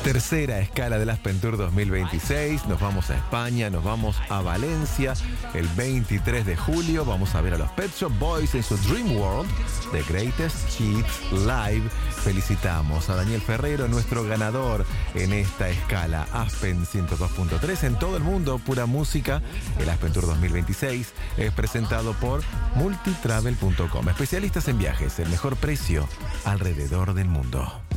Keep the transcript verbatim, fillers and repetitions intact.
Tercera escala del Aspen Tour dos mil veintiséis. Nos vamos a España, nos vamos a Valencia el veintitrés de julio. Vamos a ver a los Pet Shop Boys en su Dream World, The Greatest Hits Live. Felicitamos a Daniel Ferrero, nuestro ganador en esta escala Aspen ciento dos punto tres en todo el mundo, pura música. El Aspen Tour dos mil veintiséis es presentado por multitravel punto com. Especialistas en viajes, el mejor precio alrededor del mundo.